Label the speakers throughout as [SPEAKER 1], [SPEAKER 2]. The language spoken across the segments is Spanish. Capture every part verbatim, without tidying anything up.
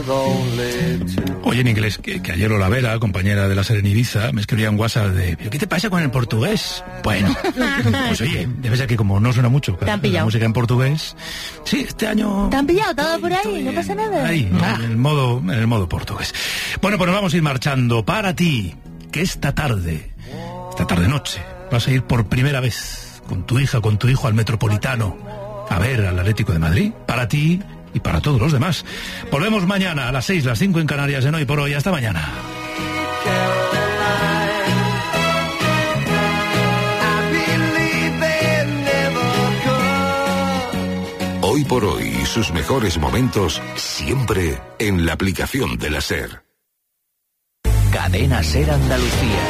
[SPEAKER 1] Oye, en inglés, que, que ayer Olavera, compañera de la Serenibiza, me escribía en WhatsApp de ¿pero qué te pasa con el portugués? Bueno, pues oye, debe ser que como no suena mucho
[SPEAKER 2] ¿Te han pillado?
[SPEAKER 1] la música en portugués, sí, este año...
[SPEAKER 2] ¿Te han pillado todo por ahí? ¿No pasa nada?
[SPEAKER 1] Ahí,
[SPEAKER 2] Ah.
[SPEAKER 1] en el modo, en el modo portugués. Bueno, pues nos vamos a ir marchando. Para ti, que esta tarde, esta tarde-noche, vas a ir por primera vez con tu hija, con tu hijo al Metropolitano a ver al Atlético de Madrid. Para ti y para todos los demás. Volvemos mañana a las seis, las cinco en Canarias, en Hoy por Hoy. Hasta mañana.
[SPEAKER 3] Hoy por Hoy y sus mejores momentos siempre en la aplicación de la SER.
[SPEAKER 4] Cadena SER Andalucía.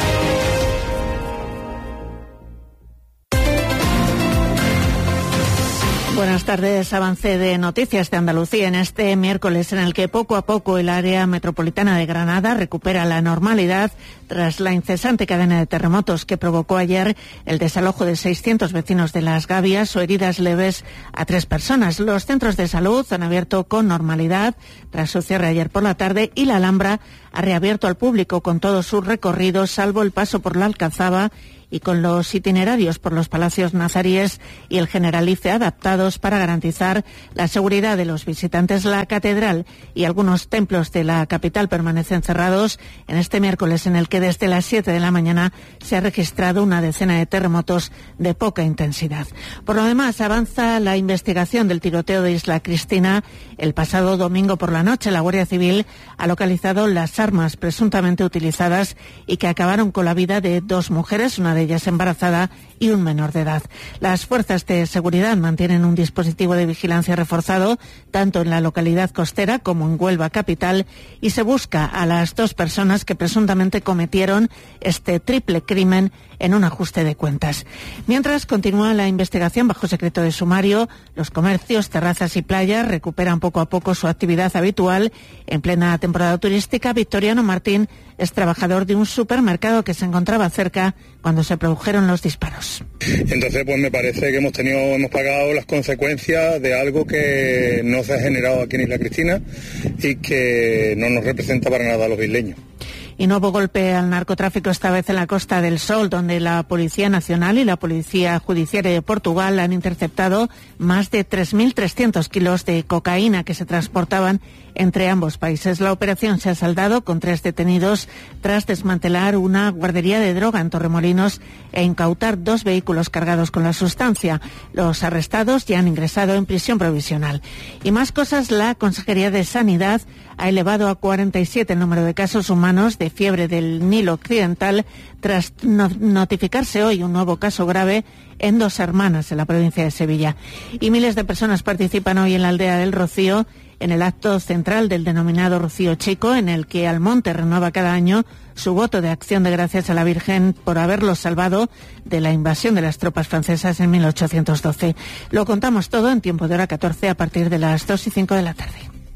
[SPEAKER 2] Buenas tardes, avance de noticias de Andalucía en este miércoles en el que poco a poco el área metropolitana de Granada recupera la normalidad tras la incesante cadena de terremotos que provocó ayer el desalojo de seiscientos vecinos de Las Gavias o heridas leves a tres personas. Los centros de salud han abierto con normalidad tras su cierre ayer por la tarde y la Alhambra ha reabierto al público con todos sus recorridos, salvo el paso por la Alcazaba y con los itinerarios por los palacios nazaríes y el Generalife adaptados para garantizar la seguridad de los visitantes. La catedral y algunos templos de la capital permanecen cerrados en este miércoles en el que desde las siete de la mañana se ha registrado una decena de terremotos de poca intensidad. Por lo demás, avanza la investigación del tiroteo de Isla Cristina. El pasado domingo por la noche, la Guardia Civil ha localizado las armas presuntamente utilizadas y que acabaron con la vida de dos mujeres, una de ellas embarazada y un menor de edad. Las fuerzas de seguridad mantienen un dispositivo de vigilancia reforzado tanto en la localidad costera como en Huelva capital y se busca a las dos personas que presuntamente cometieron este triple crimen en un ajuste de cuentas. Mientras continúa la investigación bajo secreto de sumario, los comercios, terrazas y playas recuperan poco a poco su actividad habitual. En plena temporada turística, Victoriano Martín es trabajador de un supermercado que se encontraba cerca cuando se produjeron los disparos.
[SPEAKER 5] Entonces, pues me parece que hemos tenido, hemos pagado las consecuencias de algo que no se ha generado aquí en Isla Cristina y que no nos representa para nada a los isleños.
[SPEAKER 2] Y nuevo golpe al narcotráfico, esta vez en la Costa del Sol, donde la Policía Nacional y la Policía Judiciaria de Portugal han interceptado más de tres mil trescientos kilos de cocaína que se transportaban entre ambos países. La operación se ha saldado con tres detenidos tras desmantelar una guardería de droga en Torremolinos e incautar dos vehículos cargados con la sustancia. Los arrestados ya han ingresado en prisión provisional. Y más cosas, la Consejería de Sanidad ha elevado a cuarenta y siete el número de casos humanos de fiebre del Nilo Occidental tras no- notificarse hoy un nuevo caso grave en Dos Hermanas, en la provincia de Sevilla. Y miles de personas participan hoy en la aldea del Rocío en el acto central del denominado Rocío Chico, en el que Almonte renueva cada año su voto de acción de gracias a la Virgen por haberlo salvado de la invasión de las tropas francesas en mil ochocientos doce. Lo contamos todo en tiempo de hora catorce a partir de las dos y cinco de la tarde.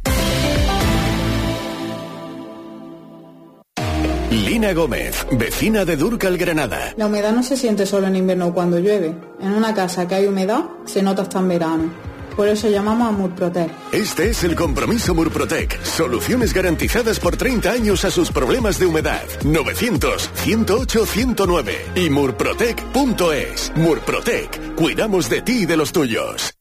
[SPEAKER 6] Lina Gómez, vecina de Dúrcal, Granada.
[SPEAKER 7] La humedad no se siente solo en invierno cuando llueve. En una casa que hay humedad se nota hasta en verano. Por eso llamamos a Murprotec.
[SPEAKER 6] Este es el compromiso Murprotec. Soluciones garantizadas por treinta años a sus problemas de humedad. novecientos, ciento ocho, ciento nueve y murprotec punto es. Murprotec. Cuidamos de ti y de los tuyos.